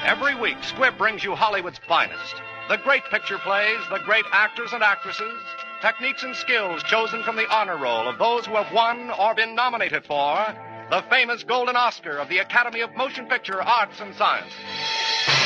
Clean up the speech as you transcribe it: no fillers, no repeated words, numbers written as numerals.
Every week, Squibb brings you Hollywood's finest. The great picture plays, the great actors and actresses, techniques and skills chosen from the honor roll of those who have won or been nominated for the famous Golden Oscar of the Academy of Motion Picture Arts and Sciences.